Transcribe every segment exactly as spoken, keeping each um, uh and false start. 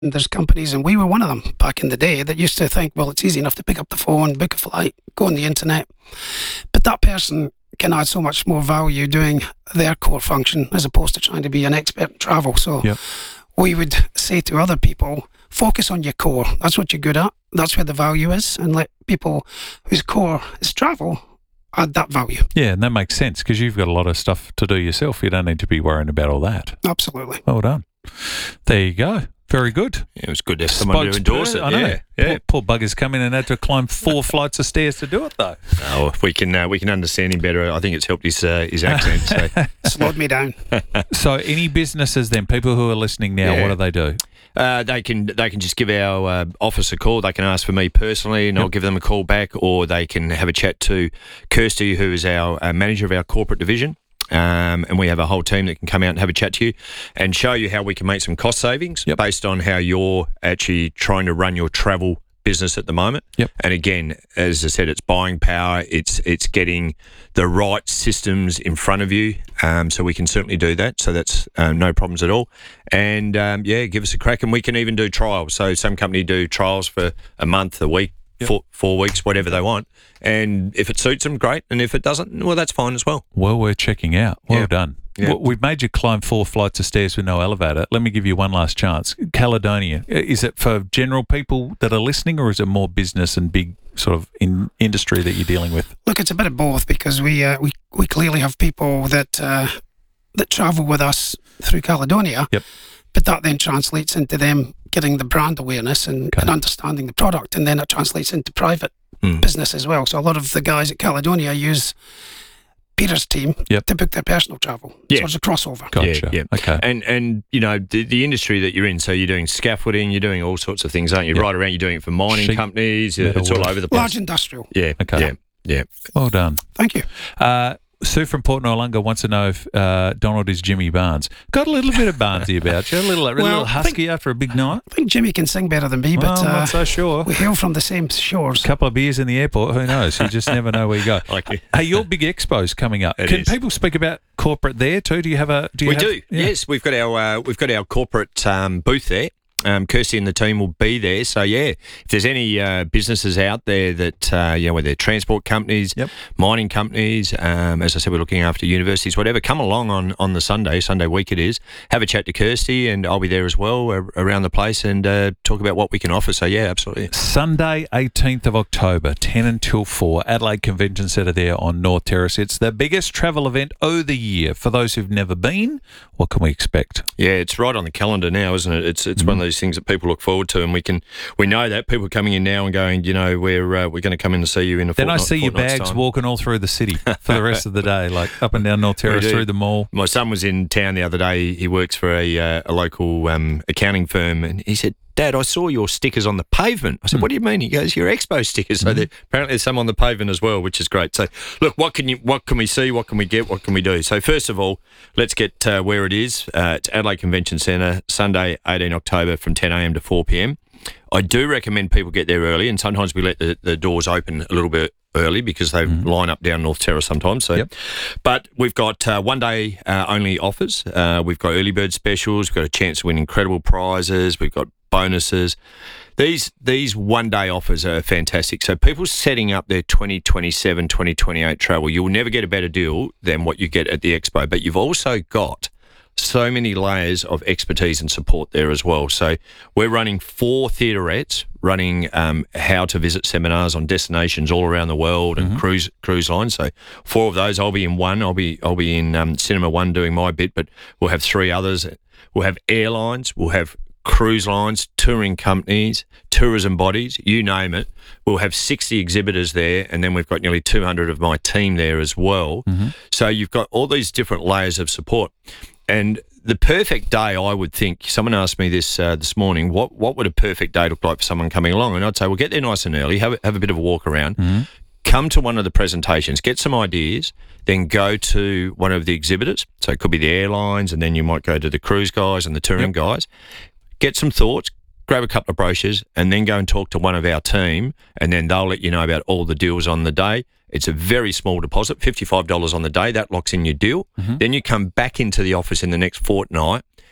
And there's companies, and we were one of them back in the day, that used to think, well, it's easy enough to pick up the phone, book a flight, go on the internet. But that person can add so much more value doing their core function as opposed to trying to be an expert in travel. So Yep. we would say to other people, focus on your core. That's what you're good at. That's where the value is. And let people whose core is travel add that value. Yeah, and that makes sense because you've got a lot of stuff to do yourself. You don't need to be worrying about all that. Absolutely. Well done. There you go. Very good. It was good to have someone to endorse it. I know. Yeah, yeah. Poor, poor bugger's come in and had to climb four flights of stairs to do it, though. Oh, if we can uh, we can understand him better. I think it's helped his uh, his accent. So. Slowed me down. So, any businesses then, people who are listening now, Yeah. what do they do? Uh, they can they can just give our uh, office a call. They can ask for me personally, and Yep. I'll give them a call back, or they can have a chat to Kirsty, who is our uh, manager of our corporate division. Um, and we have a whole team that can come out and have a chat to you and show you how we can make some cost savings Yep. based on how you're actually trying to run your travel business at the moment. Yep. And again, as I said, it's buying power. It's it's getting the right systems in front of you. Um, so we can certainly do that. So that's uh, no problems at all. And um, yeah, give us a crack. And we can even do trials. So some company do trials for a month, a week, Yep. four, four weeks, whatever they want. And if it suits them, great. And if it doesn't, well, that's fine as well. Well, we're checking out. Well Yeah. done. Yeah. Well, we've made you climb four flights of stairs with no elevator. Let me give you one last chance. Caledonia, is it for general people that are listening, or is it more business and big sort of in industry that you're dealing with? Look, it's a bit of both because we uh, we we clearly have people that uh, that travel with us through Caledonia. Yep. But that then translates into them getting the brand awareness and, Okay. and understanding the product, and then it translates into private Mm. business as well. So a lot of the guys at Caledonia use Peter's team Yep. to book their personal travel. Yeah. So it's a crossover. Gotcha. Yeah, yeah. Okay. And and you know the, the industry that you're in, so you're doing scaffolding, you're doing all sorts of things, aren't you? Yep. Right around, you're doing it for mining Sheet companies. metal It's all work. over the place. Large industrial. Yeah. Okay. Yeah. Yeah. Well done. Thank you. Uh, Sue from Port Noarlunga wants to know if uh, Donald is Jimmy Barnes. Got a little bit of Barnesy about you, a little, a Well, little I husky after a big night. I think Jimmy can sing better than me, Well, but I'm uh, not so sure. we hail from the same shores. A couple of beers in the airport, who knows? You just never know where you go. Like it. Hey, your big expo's coming up. It Can is. people speak about corporate there too? Do you have a? Do you We have, do. yeah. Yes, we've got our uh, we've got our corporate um, booth there. Um, Kirsty and the team will be there. So yeah, if there's any uh, businesses out there that uh, you know, whether they're transport companies, Yep. mining companies, um, as I said, we're looking after universities, whatever. Come along on, on the Sunday, Sunday week it is. Have a chat to Kirsty, and I'll be there as well uh, around the place and uh, talk about what we can offer. So yeah, absolutely. Sunday, eighteenth of October, ten until four, Adelaide Convention Centre there on North Terrace. It's the biggest travel event of the year. For those who've never been, what can we expect? Yeah, it's right on the calendar now, isn't it? It's it's one of those things that people look forward to, and we can we know that people are coming in now and going, you know, we're uh, we're going to come in to see you in a Then I fortnight, see your fortnight's bags time. walking all through the city for the rest of the day, like up and down North Terrace, do. through the mall. My son was in town the other day. He works for a uh, a local um, accounting firm, and he said, "Dad, I saw your stickers on the pavement." I said, "What do you mean?" He goes, "Your expo stickers." So there, apparently there's some on the pavement as well, which is great. So look, what can you, what can we see? What can we get? What can we do? So first of all, let's get uh, where it is. Uh, it's Adelaide Convention Centre, Sunday, eighteenth October from ten a.m. to four p.m. I do recommend people get there early, and sometimes we let the, the doors open a little bit early because they line up down North Terrace sometimes. So, Yep. But we've got uh, one day uh, only offers. Uh, we've got early bird specials. We've got a chance to win incredible prizes. We've got bonuses. These these one day offers are fantastic. So people setting up their twenty twenty-seven, twenty twenty-eight travel, you'll never get a better deal than what you get at the expo. But you've also got so many layers of expertise and support there as well. So we're running four theatrettes, running um, how to visit seminars on destinations all around the world and cruise cruise lines. So four of those, I'll be in one. I'll be I'll be in um, Cinema One doing my bit, but we'll have three others. We'll have airlines. We'll have cruise lines, touring companies, tourism bodies, you name it. We'll have sixty exhibitors there, and then we've got nearly two hundred of my team there as well. Mm-hmm. So you've got all these different layers of support. And the perfect day, I would think, someone asked me this uh, this morning, what what would a perfect day look like for someone coming along? And I'd say, well, get there nice and early, have a, have a bit of a walk around, Mm-hmm. come to one of the presentations, get some ideas, then go to one of the exhibitors. So it could be the airlines, and then you might go to the cruise guys and the touring Yep. guys. Get some thoughts, grab a couple of brochures, and then go and talk to one of our team, and then they'll let you know about all the deals on the day. It's a very small deposit, fifty-five dollars on the day. That locks in your deal. Mm-hmm. Then you come back into the office in the next fortnight,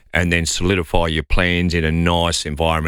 and then solidify your plans in a nice environment